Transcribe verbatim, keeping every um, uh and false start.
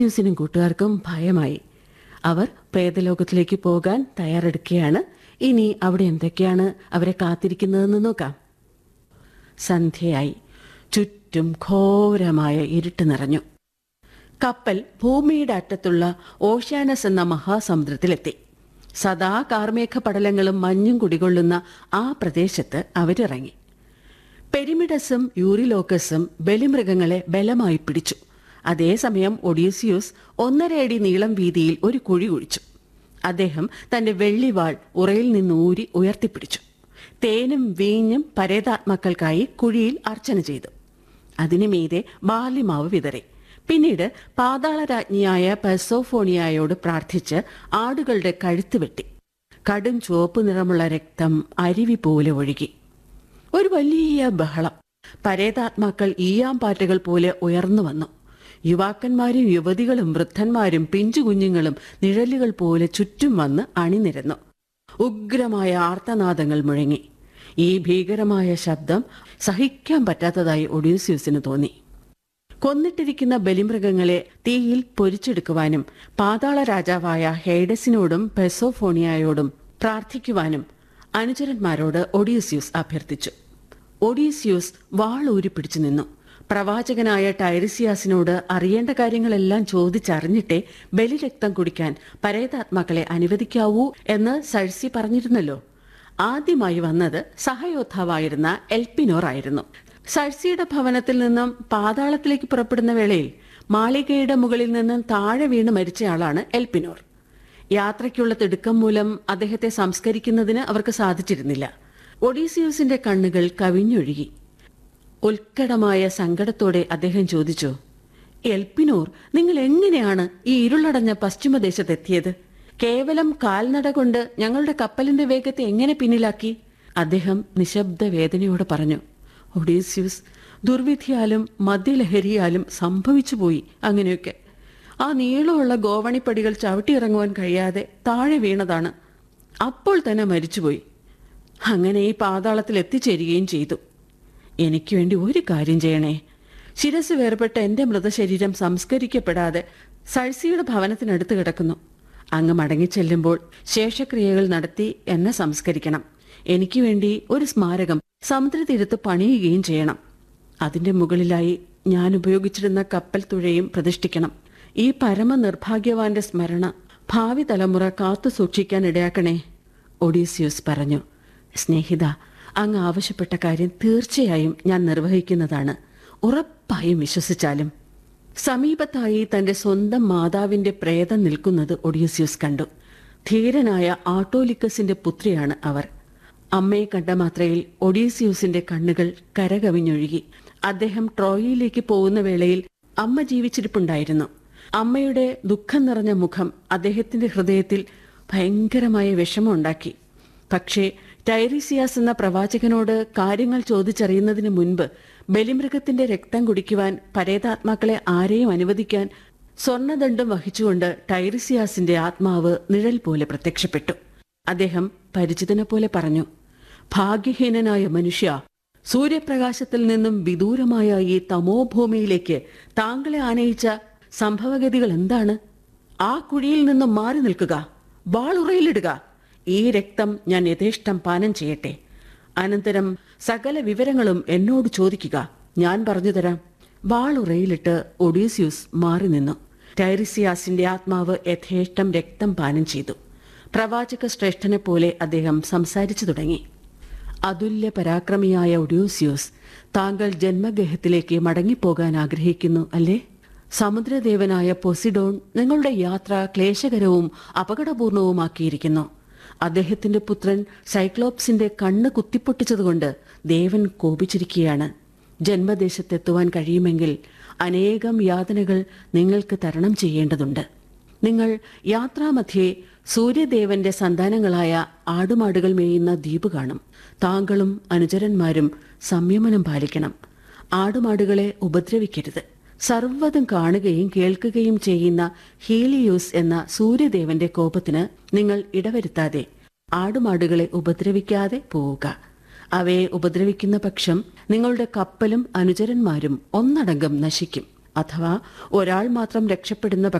ന്യൂസിനും കൂട്ടുകാർക്കും ഭയമായി. അവർ പ്രേതലോകത്തിലേക്ക് പോകാൻ തയ്യാറെടുക്കുകയാണ്. ഇനി അവിടെ എന്തൊക്കെയാണ് അവരെ കാത്തിരിക്കുന്നതെന്ന് നോക്കാം. സന്ധ്യയായി. ചുറ്റും ഘോരമായ ഇരുട്ട് നിറഞ്ഞു. കപ്പൽ ഭൂമിയുടെ അറ്റത്തുള്ള ഓഷ്യാനസ് എന്ന മഹാസമുദ്രത്തിലെത്തി. സദാ കാർമേഘ പടലങ്ങളും മഞ്ഞും കുടികൊള്ളുന്ന ആ പ്രദേശത്ത് അവരിറങ്ങി. പെരിമിഡസും യൂറിലോക്കസും ബലിമൃഗങ്ങളെ ബലമായി പിടിച്ചു. അതേസമയം ഒഡീസിയൂസ് ഒന്നര അടി നീളം വീതിയിൽ ഒരു കുഴി കുഴിച്ചു. അദ്ദേഹം തന്റെ വെള്ളിവാൾ ഉറയിൽ നിന്ന് ഊരി ഉയർത്തിപ്പിടിച്ചു. തേനും വീഞ്ഞും പരേതാത്മാക്കൾക്കായി കുഴിയിൽ അർച്ചന ചെയ്തു. അതിനു മീതെ ബാർലിമാവ് വിതറി. പിന്നീട് പാതാളരാജ്ഞിയായ പെർസോഫോണിയയോട് പ്രാർത്ഥിച്ച് ആടുകളുടെ കഴുത്ത് വെട്ടി. കടും ചുവപ്പ് നിറമുള്ള രക്തം അരുവി പോലെ ഒഴുകി. ഒരു വലിയ ബഹളം. പരേതാത്മാക്കൾ ഈയാമ്പാറ്റകൾ പോലെ ഉയർന്നു വന്നു. യുവാക്കന്മാരും യുവതികളും വൃദ്ധന്മാരും പിഞ്ചുകുഞ്ഞുങ്ങളും നിഴലുകൾ പോലെ ചുറ്റും വന്ന് അണിനിരന്നു. ഉഗ്രമായ ആർത്തനാദങ്ങൾ മുഴങ്ങി. ഈ ഭീകരമായ ശബ്ദം സഹിക്കാൻ പറ്റാത്തതായി ഒഡീസിയൂസിന് തോന്നി. കൊന്നിട്ടിരിക്കുന്ന ബലിമൃഗങ്ങളെ തീയിൽ പൊരിച്ചെടുക്കുവാനും പാതാള രാജാവായ ഹേഡസിനോടും പെർസോഫോണിയയോടും പ്രാർത്ഥിക്കുവാനും അനുചരന്മാരോട് ഒഡീസിയൂസ് അഭ്യർത്ഥിച്ചു. ഒഡീസിയൂസ് വാളൂരി പിടിച്ചു നിന്നു. പ്രവാചകനായ ടൈറിസിയാസിനോട് അറിയേണ്ട കാര്യങ്ങളെല്ലാം ചോദിച്ചറിഞ്ഞിട്ടേ ബലിരക്തം കുടിക്കാൻ പരേതാത്മാക്കളെ അനുവദിക്കാവൂ എന്ന് സഴ്സി പറഞ്ഞിരുന്നല്ലോ. ആദ്യമായി വന്നത് സഹയോദ്ധാവായിരുന്ന എൽപ്പിനോർ ആയിരുന്നു. സഴ്സിയുടെ ഭവനത്തിൽ നിന്നും പാതാളത്തിലേക്ക് പുറപ്പെടുന്ന വേളയിൽ മാളികയുടെ മുകളിൽ നിന്നും താഴെ വീണ് മരിച്ചയാളാണ് എൽപ്പിനോർ. യാത്രയ്ക്കുള്ള തിടുക്കം മൂലം അദ്ദേഹത്തെ സംസ്കരിക്കുന്നതിന് അവർക്ക് സാധിച്ചിരുന്നില്ല. ഒഡീസിയൂസിന്റെ കണ്ണുകൾ കവിഞ്ഞൊഴുകി. ഉത്കടമായ സങ്കടത്തോടെ അദ്ദേഹം ചോദിച്ചു, എൽപ്പിനോർ, നിങ്ങൾ എങ്ങനെയാണ് ഈ ഇരുളടഞ്ഞ പശ്ചിമദേശത്തെത്തിയത്? കേവലം കാൽനട കൊണ്ട് ഞങ്ങളുടെ കപ്പലിന്റെ വേഗത്തെ എങ്ങനെ പിന്നിലാക്കി? അദ്ദേഹം നിശബ്ദ വേദനയോടെ പറഞ്ഞു, ഒഡീസിയൂസ്, ദുർവിധിയാലും മദ്യലഹരിയാലും സംഭവിച്ചുപോയി അങ്ങനെയൊക്കെ. ആ നീളമുള്ള ഗോവണിപ്പടികൾ ചവിട്ടിയിറങ്ങുവാൻ കഴിയാതെ താഴെ വീണതാണ്. അപ്പോൾ തന്നെ മരിച്ചുപോയി. അങ്ങനെ ഈ പാതാളത്തിൽ എത്തിച്ചേരുകയും ചെയ്തു. എനിക്ക് വേണ്ടി ഒരു കാര്യം ചെയ്യണേ. ശിരസ് വേർപെട്ട എന്റെ മൃതശരീരം സംസ്കരിക്കപ്പെടാതെ സഴ്സിയുടെ ഭവനത്തിനടുത്ത് കിടക്കുന്നു. അങ്ങ് മടങ്ങിച്ചെല്ലുമ്പോൾ ശേഷക്രിയകൾ നടത്തി എന്നെ സംസ്കരിക്കണം. എനിക്ക് വേണ്ടി ഒരു സ്മാരകം സമുദ്രതീരത്ത് പണിയുകയും ചെയ്യണം. അതിന്റെ മുകളിലായി ഞാൻ ഉപയോഗിച്ചിരുന്ന കപ്പൽ തുഴയും പ്രതിഷ്ഠിക്കണം. ഈ പരമനിർഭാഗ്യവാന്റെ സ്മരണ ഭാവി തലമുറ കാത്തു സൂക്ഷിക്കാൻ ഇടയാക്കണേ. ഒഡീസിയൂസ് പറഞ്ഞു, സ്നേഹിത, അങ്ങ് ആവശ്യപ്പെട്ട കാര്യം തീർച്ചയായും ഞാൻ നിർവഹിക്കുന്നതാണ്. ഉറപ്പായും വിശ്വസിച്ചാലും. സമീപത്തായി തന്റെ സ്വന്തം മാതാവിന്റെ പ്രേതം നിൽക്കുന്നത് ഒഡീസിയൂസ് കണ്ടു. ധീരനായ ആട്ടോലിക്കസിന്റെ പുത്രിയാണ് അവർ. അമ്മയെ കണ്ട മാത്രയിൽ ഒഡീസിയൂസിന്റെ കണ്ണുകൾ കരകവിഞ്ഞൊഴുകി. അദ്ദേഹം ട്രോയിയിലേക്ക് പോകുന്ന വേളയിൽ അമ്മ ജീവിച്ചിരിപ്പുണ്ടായിരുന്നു. അമ്മയുടെ ദുഃഖം നിറഞ്ഞ മുഖം അദ്ദേഹത്തിന്റെ ഹൃദയത്തിൽ ഭയങ്കരമായ വിഷമമുണ്ടാക്കി. പക്ഷേ ടൈറിസിയാസ് എന്ന പ്രവാചകനോട് കാര്യങ്ങൾ ചോദിച്ചറിയുന്നതിന് മുൻപ് ബലിമൃഗത്തിന്റെ രക്തം കുടിക്കുവാൻ പരേതാത്മാക്കളെ ആരെയും അനുവദിക്കാൻ സ്വർണദണ്ഡം വഹിച്ചുകൊണ്ട് ടൈറിസിയാസിന്റെ ആത്മാവ് നിഴൽ പോലെ പ്രത്യക്ഷപ്പെട്ടു. അദ്ദേഹം പരിചിതനെ പോലെ പറഞ്ഞു, ഭാഗ്യഹീനനായ മനുഷ്യ, സൂര്യപ്രകാശത്തിൽ നിന്നും വിദൂരമായ ഈ തമോഭൂമിയിലേക്ക് താങ്കളെ ആനയിച്ച സംഭവഗതികൾ എന്താണ്? ആ കുഴിയിൽ നിന്നും മാറി നിൽക്കുക, വാളുറയിലിടുക. ഈ രക്തം ഞാൻ യഥേഷ്ടം പാനം ചെയ്യട്ടെ. അനന്തരം സകല വിവരങ്ങളും എന്നോട് ചോദിക്കുക, ഞാൻ പറഞ്ഞു തരാം. വാളുറയിലിട്ട് ഒഡീസിയൂസ് മാറി നിന്നു. ടൈറിസിയാസിന്റെ ആത്മാവ് യഥേഷ്ടം രക്തം പാനം ചെയ്തു. പ്രവാചക ശ്രേഷ്ഠനെ പോലെ അദ്ദേഹം സംസാരിച്ചു തുടങ്ങി. അതുല്യ പരാക്രമിയായ ഒഡീസിയൂസ്, താങ്കൾ ജന്മഗേഹത്തിലേക്ക് മടങ്ങിപ്പോകാൻ ആഗ്രഹിക്കുന്നു അല്ലേ? സമുദ്രദേവനായ പൊസിഡോൺ നിങ്ങളുടെ യാത്ര ക്ലേശകരവും അപകടപൂർണവുമാക്കിയിരിക്കുന്നു. അദ്ദേഹത്തിന്റെ പുത്രൻ സൈക്ലോപ്സിന്റെ കണ്ണ് കുത്തിപ്പൊട്ടിച്ചതുകൊണ്ട് ദേവൻ കോപിച്ചിരിക്കുകയാണ്. ജന്മദേശത്തെത്തുവാൻ കഴിയുമെങ്കിൽ അനേകം യാതനകൾ നിങ്ങൾക്ക് തരണം ചെയ്യേണ്ടതുണ്ട്. നിങ്ങൾ യാത്രാമധ്യേ സൂര്യദേവന്റെ സന്താനങ്ങളായ ആടുമാടുകൾ മേയുന്ന ദ്വീപ് കാണും. താങ്കളും അനുചരന്മാരും സംയമനം പാലിക്കണം. ആടുമാടുകളെ ഉപദ്രവിക്കരുത്. സർവ്വതും കാണുകയും കേൾക്കുകയും ചെയ്യുന്ന ഹീലിയൂസ് എന്ന സൂര്യദേവന്റെ കോപത്തിന് നിങ്ങൾ ഇടവരുത്താതെ ആടുമാടുകളെ ഉപദ്രവിക്കാതെ പോവുക. അവയെ ഉപദ്രവിക്കുന്ന പക്ഷം നിങ്ങളുടെ കപ്പലും അനുചരന്മാരും ഒന്നടങ്കം നശിക്കും. അഥവാ ഒരാൾ മാത്രം രക്ഷപ്പെടുന്ന